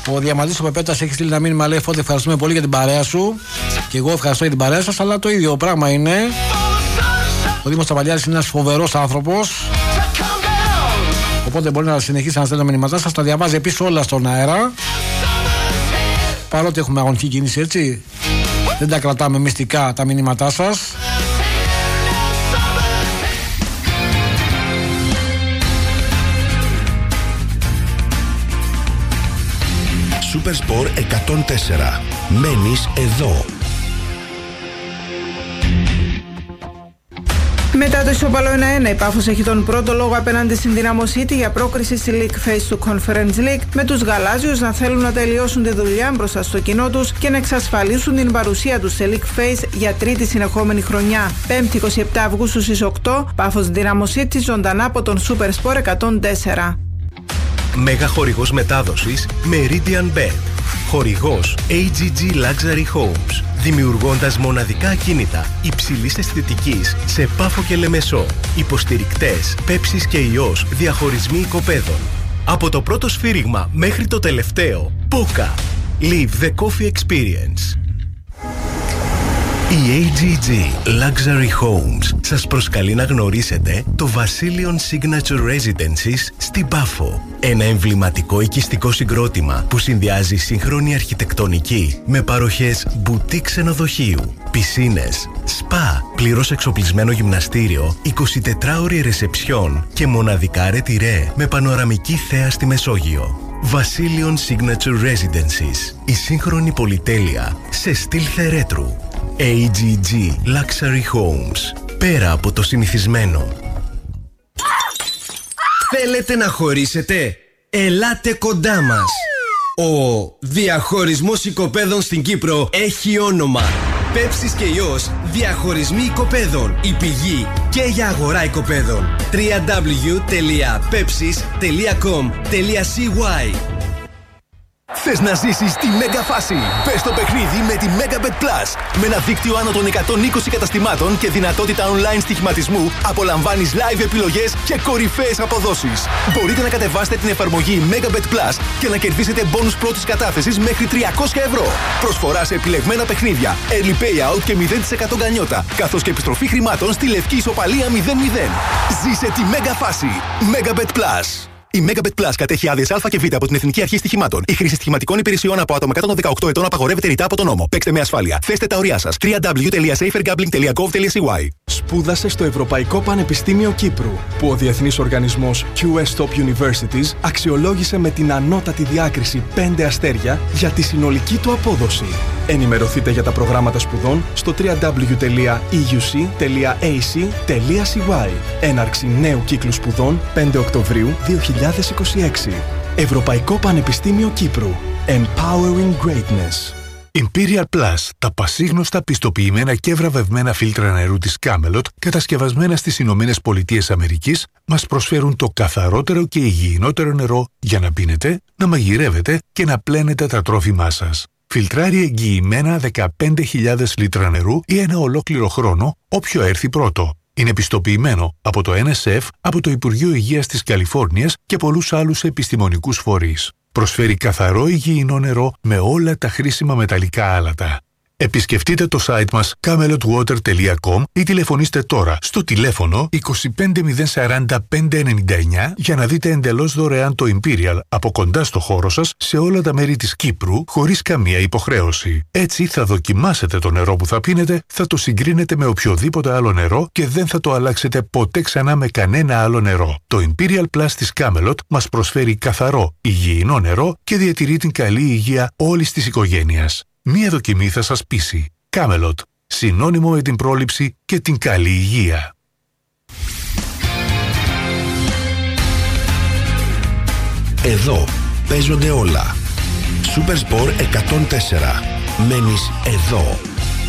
Ο Διαμαντής ο Πεπέτας έχει στείλει ένα μήνυμα, λέει: Φώτη, ευχαριστούμε πολύ για την παρέα σου. Και εγώ ευχαριστώ για την παρέα σας, αλλά το ίδιο πράγμα είναι. Ο Δήμος Τσαπαλιάδης είναι ένας φοβερός άνθρωπος. Οπότε μπορεί να συνεχίσει να στέλνει τα μηνύματά σας. Τα διαβάζει επίσης όλα στον αέρα. Παρότι έχουμε αγωνική κίνηση, έτσι. Δεν τα κρατάμε μυστικά τα μηνύματά σας. Supersport 104. Μένεις εδώ. Μετά το ισοπαλό 1-1, η Πάφος έχει τον πρώτο λόγο απέναντι στην Δυναμό City για πρόκριση στη League Phase του Conference League, με τους γαλάζιους να θέλουν να τελειώσουν τη δουλειά μπροστά στο κοινό τους και να εξασφαλίσουν την παρουσία τους σε League Phase για τρίτη συνεχόμενη χρονιά. 5η 27 Αυγούστου στις 8, Πάφος Δυναμό City ζωντανά από τον Supersport 104. Μέγα χορηγός μετάδοσης Meridian Bet. Χορηγός AGG Luxury Homes. Δημιουργώντας μοναδικά ακίνητα υψηλής αισθητικής σε Πάφο και Λεμεσό. Υποστηρικτές Πέψης και Ιός διαχωρισμοί οικοπαίδων. Από το πρώτο σφύριγμα μέχρι το τελευταίο. Πόκα. Live the coffee experience. Η AGG Luxury Homes σας προσκαλεί να γνωρίσετε το Vasilion Signature Residences στην Πάφο. Ένα εμβληματικό οικιστικό συγκρότημα που συνδυάζει σύγχρονη αρχιτεκτονική με παροχές μπουτίκ ξενοδοχείου, πισίνες, σπα, πλήρως εξοπλισμένο γυμναστήριο, 24ωρη ρεσεψιόν και μοναδικά ρετυρέ με πανοραμική θέα στη Μεσόγειο. Vasilion Signature Residences. Η σύγχρονη πολυτέλεια σε στυλ θερέτρου. AGG Luxury Homes. Πέρα από το συνηθισμένο. Θέλετε να χωρίσετε? Ελάτε κοντά μας. Ο διαχωρισμός οικοπαίδων στην Κύπρο έχει όνομα. Πέψης και Ιός διαχωρισμοί οικοπαίδων. Η πηγή και για αγορά οικοπαίδων. www.pepsis.com.cy. Θες να ζήσεις τη μέγα φάση? Πες το παιχνίδι με τη Megabet Plus. Με ένα δίκτυο άνω των 120 καταστημάτων και δυνατότητα online στοιχηματισμού, απολαμβάνεις live επιλογές και κορυφαίες αποδόσεις. Μπορείτε να κατεβάσετε την εφαρμογή Megabet Plus και να κερδίσετε μπόνους πρώτης κατάθεσης μέχρι 300 ευρώ. Προσφορά σε επιλεγμένα παιχνίδια, early payout και 0% γκανιότα, καθώς και επιστροφή χρημάτων στη λευκή ισοπαλία 0-0. Ζήσε τη μέγα φάση. Megabet Plus. Η Megabet Plus κατέχει άδειες Α και Β από την Εθνική Αρχή Στοιχημάτων. Η χρήση στοιχηματικών υπηρεσιών από άτομα κάτω των 18 ετών απαγορεύεται ρητά από τον νόμο. Παίξτε με ασφάλεια. Θέστε τα ωριά σας. www.safergambling.gov.cy. Σπούδασε στο Ευρωπαϊκό Πανεπιστήμιο Κύπρου, που ο διεθνής οργανισμός QS Top Universities αξιολόγησε με την ανώτατη διάκριση 5 αστέρια για τη συνολική του απόδοση. Ενημερωθείτε για τα προγράμματα σπουδών στο www.euc.ac.cy. Έναρξη νέου κύκλου σπουδών 5 Οκτωβρίου 2026. Ευρωπαϊκό Πανεπιστήμιο Κύπρου. Empowering Greatness. Imperial Plus, τα πασίγνωστα πιστοποιημένα και βραβευμένα φίλτρα νερού της Camelot, κατασκευασμένα στις Ηνωμένες Πολιτείες Αμερικής, μας προσφέρουν το καθαρότερο και υγιεινότερο νερό για να πίνετε, να μαγειρεύετε και να πλένετε τα τρόφιμά σας. Φιλτράρει εγγυημένα 15.000 λίτρα νερού ή ένα ολόκληρο χρόνο, όποιο έρθει πρώτο. Είναι πιστοποιημένο από το NSF, από το Υπουργείο Υγείας της Καλιφόρνιας και πολλούς άλλους επιστημονικούς φορείς. Προσφέρει καθαρό υγιεινό νερό με όλα τα χρήσιμα μεταλλικά άλατα. Επισκεφτείτε το site μας camelotwater.com ή τηλεφωνήστε τώρα στο τηλέφωνο 25040 599 για να δείτε εντελώς δωρεάν το Imperial από κοντά στο χώρο σας σε όλα τα μέρη της Κύπρου χωρίς καμία υποχρέωση. Έτσι θα δοκιμάσετε το νερό που θα πίνετε, θα το συγκρίνετε με οποιοδήποτε άλλο νερό και δεν θα το αλλάξετε ποτέ ξανά με κανένα άλλο νερό. Το Imperial Plus της Camelot μας προσφέρει καθαρό, υγιεινό νερό και διατηρεί την καλή υγεία όλης της οικογένειας. Μία δοκιμή θα σας πείσει. Camelot. Συνώνυμο με την πρόληψη και την καλή υγεία. Εδώ παίζονται όλα. Supersport 104. Μένεις εδώ.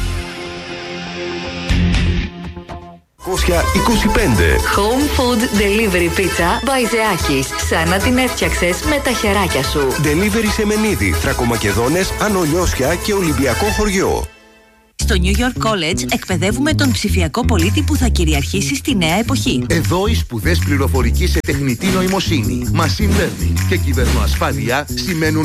25. Home Food Delivery Pizza by Zeakis. Σαν να την έφτιαξες με τα χεράκια σου. Delivery σε Μενίδη, Θρακομακεδόνες, Άνω Λιώσια και Ολυμπιακό χωριό. Στο New York College εκπαιδεύουμε τον ψηφιακό πολίτη που θα κυριαρχήσει στη νέα εποχή. Εδώ οι σπουδές πληροφορικής σε τεχνητή νοημοσύνη, machine learning και κυβερνοασφάλεια σημαίνουν